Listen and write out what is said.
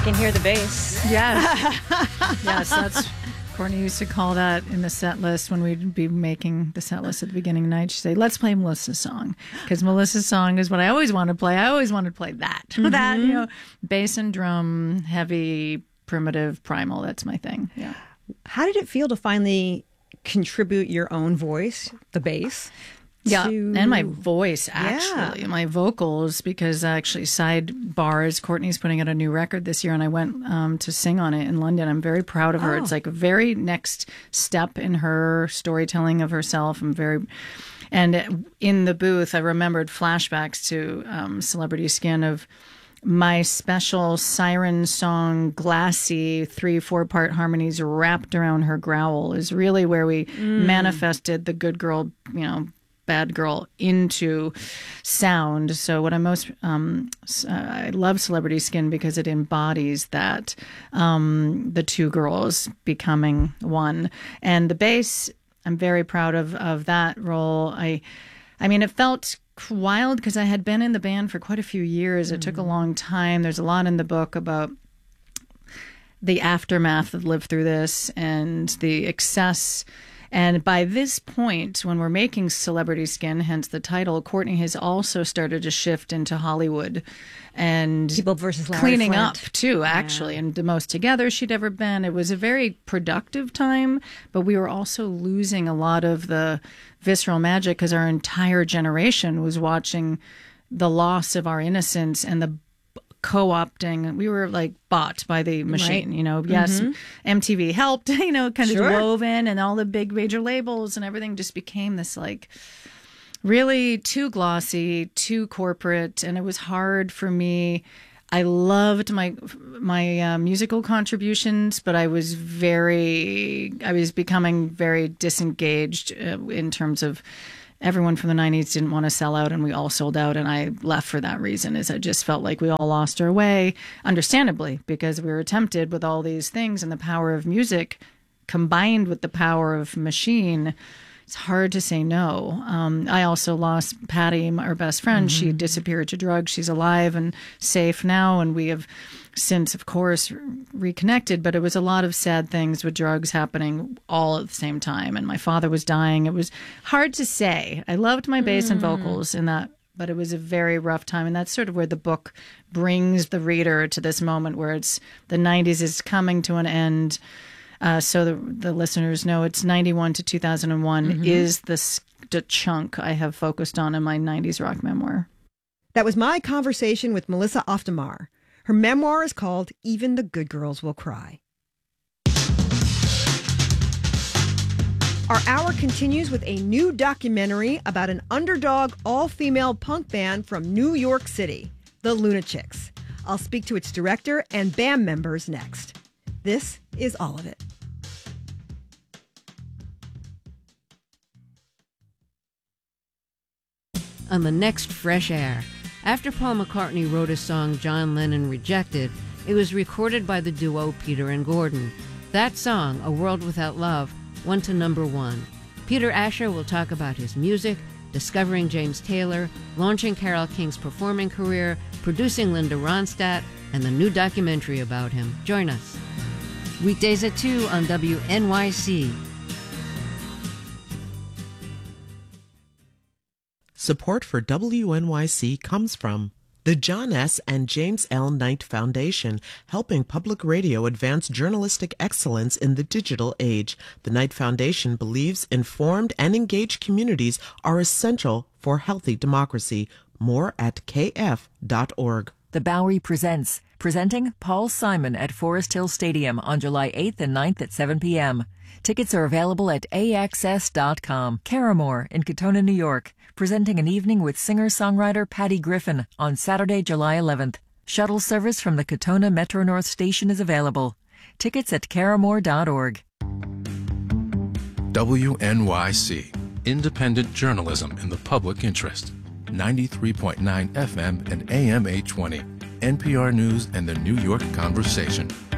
can hear the bass. Yes. Yes, that's... Courtney used to call that in the set list when we'd be making the set list at the beginning of the night. She'd say, let's play Melissa's song. Because Melissa's song is what I always wanted to play. I always wanted to play that. That, you know, bass and drum, heavy, primitive, primal. That's my thing. Yeah. How did it feel to finally contribute your own voice, the bass? Yeah, and my voice, actually. My vocals, because actually, sidebars, Courtney's putting out a new record this year, and I went to sing on it in London. I'm very proud of her. It's like a very next step in her storytelling of herself. And in the booth, I remembered flashbacks to Celebrity Skin of my special siren song, glassy 3-4 part harmonies wrapped around her growl is really where we manifested the good girl, you know, bad girl into sound. So what I'm most, I love Celebrity Skin because it embodies that, the two girls becoming one. And the bass, I'm very proud of that role. I mean, it felt wild because I had been in the band for quite a few years. It took a long time. There's a lot in the book about the aftermath of Live Through This and the excess. And by this point, when we're making Celebrity Skin, hence the title, Courtney has also started to shift into Hollywood and People versus Larry cleaning Flint. up too, actually, and the most together she'd ever been. It was a very productive time, but we were also losing a lot of the visceral magic because our entire generation was watching the loss of our innocence and the co-opting. We were like bought by the machine, Right. you know. Yes, MTV helped, you know, kind of Sure. woven, and all the big major labels and everything just became this like really too glossy, too corporate, and it was hard for me. I loved my musical contributions, but I was becoming very disengaged in terms of everyone from the 90s didn't want to sell out, and we all sold out, and I left for that reason. Is I just felt like we all lost our way, understandably, because we were tempted with all these things, and the power of music combined with the power of machine. It's hard to say no. I also lost Patty, our best friend. She disappeared to drugs. She's alive and safe now, and we have since, of course, reconnected. But it was a lot of sad things with drugs happening all at the same time, and my father was dying. It was hard to say. I loved my bass and vocals in that, but it was a very rough time, and that's sort of where the book brings the reader to this moment where it's the 90s is coming to an end. So the listeners know it's 91 to 2001 is the chunk I have focused on in my 90s rock memoir. That was my conversation with Melissa Oftemar. Her memoir is called Even the Good Girls Will Cry. Our hour continues with a new documentary about an underdog all-female punk band from New York City, the Lunachicks. I'll speak to its director and band members next. This is All of It. On the next Fresh Air, after Paul McCartney wrote a song John Lennon rejected, it was recorded by the duo Peter and Gordon. That song, A World Without Love, went to #1. Peter Asher will talk about his music, discovering James Taylor, launching Carole King's performing career, producing Linda Ronstadt, and the new documentary about him. Join us. Weekdays at 2 on WNYC. Support for WNYC comes from the John S. and James L. Knight Foundation, helping public radio advance journalistic excellence in the digital age. The Knight Foundation believes informed and engaged communities are essential for healthy democracy. More at kf.org. The Bowery presents, presenting Paul Simon at Forest Hill Stadium on July 8th and 9th at 7 p.m. Tickets are available at AXS.com. Caramore in Katona, New York, presenting an evening with singer-songwriter Patty Griffin on Saturday, July 11th. Shuttle service from the Katona Metro North Station is available. Tickets at caramore.org. WNYC, independent journalism in the public interest. 93.9 FM and AM 820. NPR News and the New York Conversation.